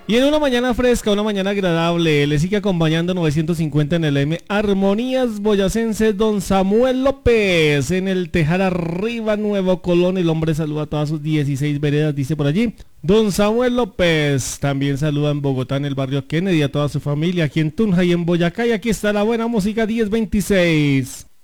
Y en una mañana fresca, una mañana agradable, le sigue acompañando 950 en el M Armonías Boyacense, don Samuel López, en el Tejar Arriba, Nuevo Colón. El hombre saluda a todas sus 16 veredas, dice por allí. Don Samuel López también saluda en Bogotá, en el barrio Kennedy, a toda su familia, aquí en Tunja y en Boyacá. Y aquí está la buena música 1026.